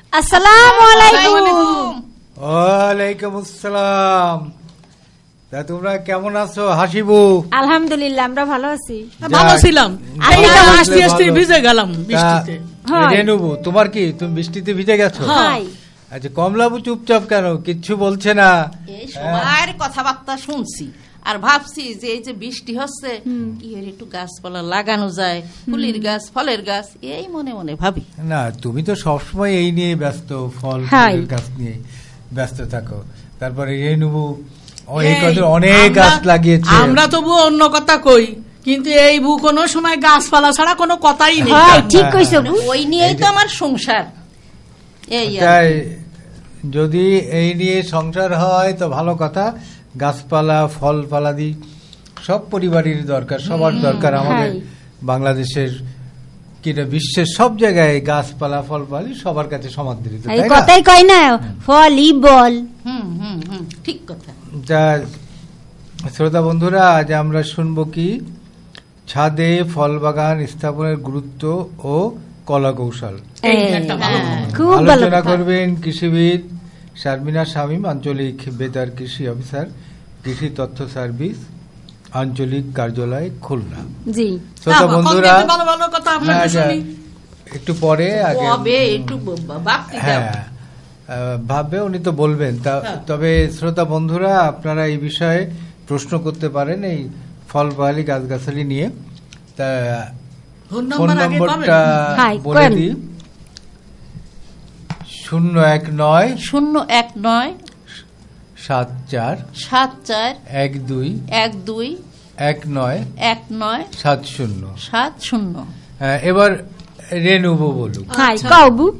আসসালামু আলাইকুম। ওয়ালাইকুম আসসালাম। তা তোমরা কেমন আছো হাসিবু? আলহামদুলিল্লাহ আমরা ভালো আছি। ভালো ছিলাম, ভিজে গেলাম বৃষ্টিতে। রেনুবু তোমার কি, তুমি বৃষ্টিতে ভিজে গেছো? আচ্ছা, কমলাবু চুপচাপ কেন, কিচ্ছু বলছে না? এই সবার কথাবার্তা শুনছি আর ভাবছি যে এই যে বৃষ্টি হচ্ছে কি একটু গাছপালা লাগানো যায়, ফুলের গাছ ফলের গাছ, এই মনে মনে ভাবি। না, তুমি তো সবসময় এই নিয়ে ব্যস্ত, ফল গাছ নিয়ে ব্যস্ত থাকো। তারপরে রেনুবু অনেক গাছ লাগিয়েছে। আমরা তবু অন্য কথা কই, কিন্তু এই বু কোনো সময় গাছপালা ছাড়া কোনো কথাই নেই। ঠিক কইছো, ওই নিয়েই তো আমার সংসার। যদি এই নিয়ে সংসার হয় তো ভালো কথা। গাছপালা ফল ফলাদি সব পরিবারের দরকার, সবার দরকার। আমাদের বাংলাদেশের কিনা বিশ্বের সব জায়গায় গাছপালা ফল ফলাদি সবার কাছে সমাদৃত, এই কথাই কয় না, ফলই বল। ঠিক কথা। যা শ্রোতা বন্ধুরা, আজ আমরা শুনবো কি ছাদে ফল বাগান স্থাপনের গুরুত্ব ও কলা কৌশল। আলোচনা করবেন কৃষিবিদ শারমিনা শামীম, আঞ্চলিক বেতার কৃষি অফিসার, কৃষি তথ্য সার্ভিস, আঞ্চলিক কার্যালয়, খুলনা। জি শ্রোতা বন্ধুরা, একটু পরে আগে ভাববে, উনি তো বলবেন। তবে শ্রোতা বন্ধুরা, আপনারা এই বিষয়ে প্রশ্ন করতে পারেন এই ফল বাগালি গাছগাছালি নিয়ে। তা ফোন নম্বরটা বলে দিই, 019 74 12 19 70। এবার রেনুবু বলুক। 019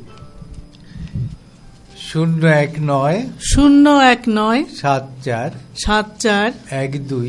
019 74 12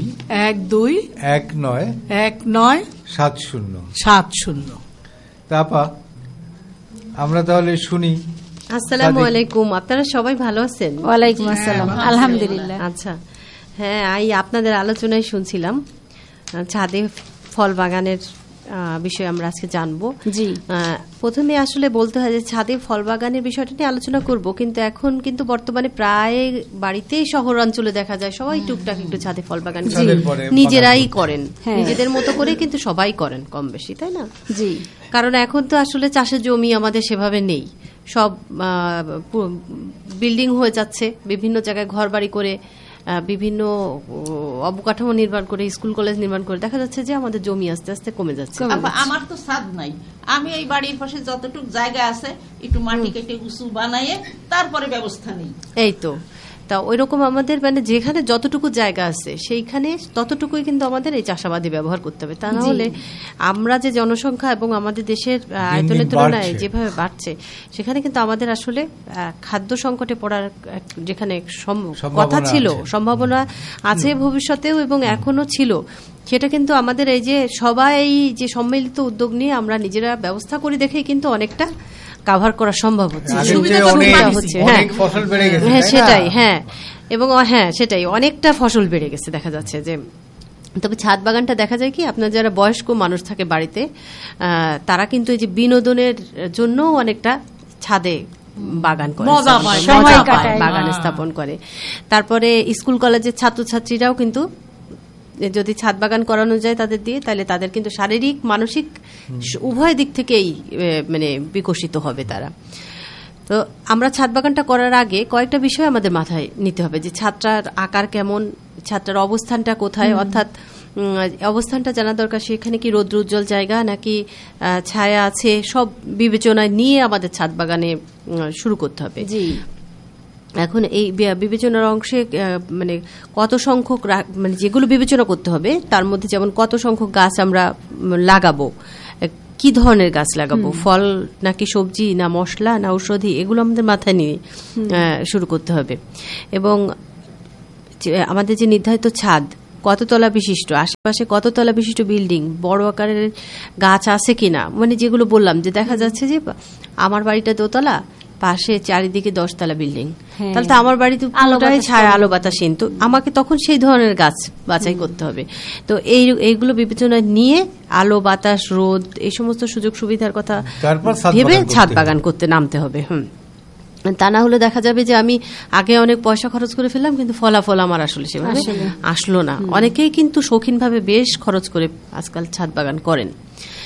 19 70। তারপর আমরা তাহলে শুনি। আসসালামু আলাইকুম, আপনারা সবাই ভালো আছেন? ওয়ালাইকুম আসসালাম, আলহামদুলিল্লাহ। আচ্ছা, হ্যাঁ, আপনাদের আলোচনায় শুনছিলাম ছাদে ফল বাগানের বিষয়ে আমরা আজকে জানবো। জি, প্রথমে আসলে বলতে হয় যে ছাদে ফল বাগানের বিষয়টা নিয়ে আলোচনা করব, কিন্তু এখন কিন্তু বর্তমানে প্রায় বাড়িতেই শহর অঞ্চলে দেখা যায় সবাই টুকটাক একটু ছাদে ফল বাগান নিজেরাই করেন, নিজেদের মতো করে কিন্তু সবাই করেন কম বেশি, তাই না? জি, কারণ এখন তো আসলে চাষের জমি আমাদের সেভাবে নেই, সব বিল্ডিং হয়ে যাচ্ছে, বিভিন্ন জায়গায় ঘর বাড়ি করে, বিভিন্ন অবকাঠামো নির্মাণ করে, স্কুল কলেজ নির্মাণ করে দেখা যাচ্ছে যে আমাদের জমি আস্তে আস্তে কমে যাচ্ছে। আমার তো ছাদ নাই, আমি এই বাড়ির পাশে যতটুকু জায়গা আছে একটু মাটি কেটে উঁচু বানাইয়ে তারপরে ব্যবস্থা নেই। এই তো, তা ওইরকম আমাদের মানে যেখানে যতটুকু জায়গা আছে সেইখানে ততটুকুই কিন্তু আমাদের এই চাষাবাদে ব্যবহার করতে হবে। তা না হলে আমরা যে জনসংখ্যা এবং আমাদের দেশের আয়তনের তুলনায় যেভাবে বাড়ছে, সেখানে কিন্তু আমাদের আসলে খাদ্য সংকটে পড়ার যেখানে কথা ছিল, সম্ভাবনা আছে ভবিষ্যতেও এবং এখনো ছিল, সেটা কিন্তু আমাদের এই যে সবাই যে সম্মিলিত উদ্যোগ নিয়ে আমরা নিজেরা ব্যবস্থা করি দেখেই কিন্তু অনেকটা কাভার করা সম্ভব হচ্ছে। সেটাই, হ্যাঁ, এবং সেটাই অনেকটা ফসল বেড়ে গেছে দেখা যাচ্ছে যে। তবে ছাদ বাগানটা দেখা যায় কি, আপনার যারা বয়স্ক মানুষ থাকে বাড়িতে, তারা কিন্তু এই যে বিনোদনের জন্য অনেকটা ছাদে বাগান করে, বাগান স্থাপন করে। তারপরে স্কুল কলেজের ছাত্রছাত্রীরাও কিন্তু যদি ছাদ বাগান করানো যায় তাদের দিয়ে, তাহলে তাদের কিন্তু শারীরিক মানসিক উভয় দিক থেকেই মানে বিকশিত হবে তারা। তো আমরা ছাদ বাগানটা করার আগে কয়েকটা বিষয় আমাদের মাথায় নিতে হবে, যে ছাদটার আকার কেমন, ছাদটার অবস্থানটা কোথায়, অর্থাৎ অবস্থানটা জানা দরকার, সেখানে কি রৌদ্র উজ্জ্বল জায়গা নাকি ছায়া আছে, সব বিবেচনায় নিয়ে আমাদের ছাদ বাগানে শুরু করতে হবে। জি, এখন এই বিবেচনার অংশে মানে কত সংখ্যক, মানে যেগুলো বিবেচনা করতে হবে তার মধ্যে যেমন কত সংখ্যক গাছ আমরা লাগাবো, কি ধরনের গাছ লাগাবো, ফল নাকি সবজি না মশলা না ঔষধি, এগুলো আমাদের মাথায় নিয়ে শুরু করতে হবে। এবং আমাদের যে নির্ধারিত ছাদ কততলা বিশিষ্ট, আশেপাশে কততলা বিশিষ্ট বিল্ডিং, বড় আকারের গাছ আছে কিনা, মানে যেগুলো বললাম যে দেখা যাচ্ছে যে আমার বাড়িটা দোতলা, পাশে চারিদিকে 10 তলা বিল্ডিং, তাহলে তো আমার বাড়িতে পুরোটাই ছায়া আলো বাতাসহীন, তো আমাকে তখন সেই ধরনের গাছ বাছাই করতে হবে। তো এইগুলো বিবেচনা নিয়ে আলো বাতাস রোদ এই সমস্ত সুযোগ সুবিধার কথা ভেবে ছাদ বাগান করতে নামতে হবে। তা না হলে দেখা যাবে যে আমি আগে অনেক পয়সা খরচ করে ফেললাম, কিন্তু ফলাফল আমার আসলে সেভাবে আসলো না। অনেকেই কিন্তু শৌখিনভাবে বেশ খরচ করে আজকাল ছাদ বাগান করেন।